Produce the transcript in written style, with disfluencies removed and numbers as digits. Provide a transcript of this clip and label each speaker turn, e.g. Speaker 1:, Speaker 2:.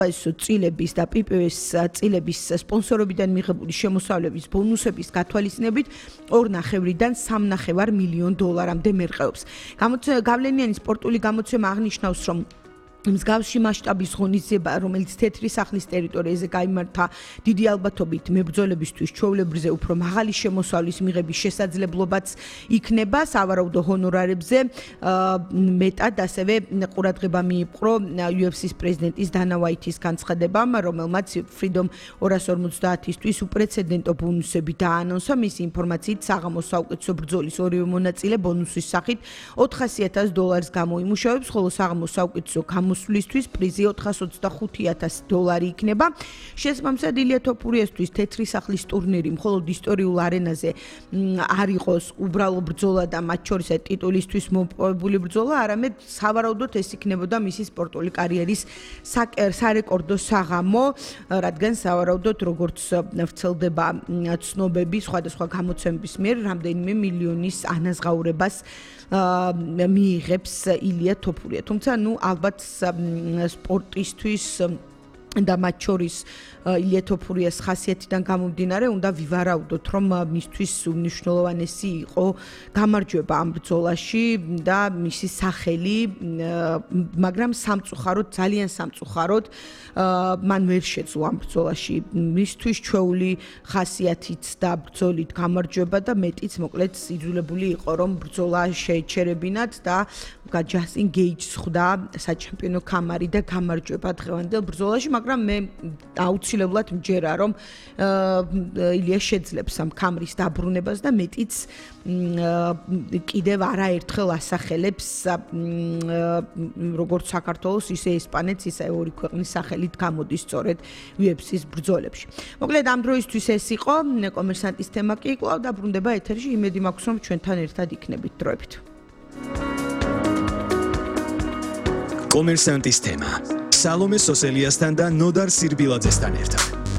Speaker 1: ეს წილების და PPV-ის წილების სპონსორობიდან მიღებული შემოსავლების ბონუსების გათვალისწინებით 2.5-დან 3.5 მილიონ დოლარამდე მერყეობს. გავლენიანი სპორტული გამოცემა აღნიშნავს, რომ მსგავსი მასშტაბის ღონისძიება, რომელიც თეთრი სახლის ტერიტორიაზე გაიმართა, დიდი ალბათობით მებრძოლებისთვის ჩვეულებრივზე უფრო მაღალი შემოსავლის მიღების შესაძლებლობაც იქნება სავარაუდო ჰონორარებზე. მეტად ასევე ყურადღება მიიპყრო UFC-ის პრეზიდენტის დანა ვაითის განცხადებამ, რომელმაც Freedom 250-ისთვის უპრეცედენტო ბონუსები დაანონსა. მისი ინფორმაციით საღამოს საუკეთესო ბრძოლის ორივე მონაწილე ბონუსის სახით $400,000 გამოიმუშავებს, ხოლო საღამოს საუკეთესო მოსვლისთვის პრიზი $425,000 იქნება. შესაბამისად, ილია თოფურიესთვის თეთრი სახლის ტურნირი მხოლოდ ისტორიულ არენაზე არ იყოს უბრალო ბრძოლა და მათ შორის ტიტულისთვის მოპოვებული ბრძოლა, არამედ სავარაუდოდ ეს იქნებოდა მისი სპორტული კარიერის სარეკორდო საღამო, რადგან სავარაუდოდ როგორც ვრცელდება ცნობები სხვადასხვა გამოცემების მიერ, რამდენიმე მილიონის ანაზღაურებას მიიღებს ილია თოფურია. თუმცა, ალბათ სპორტისთვის და მათ შორის ილია თოფურიას ხასიათიდან გამომდინარე, უნდა ვივარაუდოთ, რომ მისთვის უმნიშვნელოვანესი იყო გამარჯვება ამ ბრძოლაში და მისი სახელი, მაგრამ სამწუხაროდ, ძალიან სამწუხაროდ, მან ვერ შეძლო ამ ბრძოლაში მისთვის ჩვეული ხასიათით და ბრძოლით გამარჯვება და მეტიც მოკლედ იძულებული იყო, რომ ბრძოლა შეეჩერებინათ და ჯასტინ გეიჯს ხვდა საჩემპიონო ქამარი და გამარჯვება დღევანდელ ბრძოლაში, მაგრამ მე აუცილებლად მჯერა, რომ ილია შეძლებს ამ ქამრის დაბრუნებას და მეტიც კიდევ არაერთხელ ასახელებს როგორც საქართველოს, ისე ესპანეთს, ისე ორი ქვეყნის სახელით გამოდის სწორედ UFC-ის ბრძოლებში. მოკლედ ამ დროისთვის ეს იყო კომერსანტის თემა კი კვლავ დაბრუნდება ეთერში, იმედი მაქვს, რომ ჩვენთან ერთად იქნებით დროებით.
Speaker 2: კომერსანტის თემა სალომე სოსელიასთან და ნოდარ სირბილაძესთან ერთად.